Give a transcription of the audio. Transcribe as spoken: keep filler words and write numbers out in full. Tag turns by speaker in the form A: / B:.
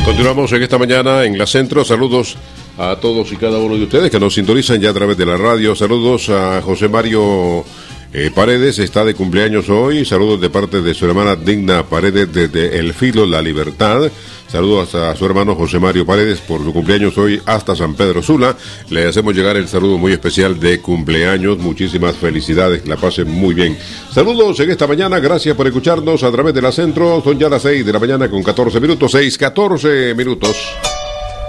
A: Continuamos en esta mañana en la Centro. Saludos a todos y cada uno de ustedes que nos sintonizan ya a través de la radio. Saludos a José Mario eh, Paredes, está de cumpleaños hoy. Saludos de parte de su hermana Digna Paredes desde El Filo, La Libertad. Saludos a su hermano José Mario Paredes por su cumpleaños hoy hasta San Pedro Sula. Le hacemos llegar el saludo muy especial de cumpleaños. Muchísimas felicidades, que la pasen muy bien. Saludos en esta mañana, gracias por escucharnos a través de la Centro. Son ya las seis de la mañana con catorce minutos, seis, catorce minutos.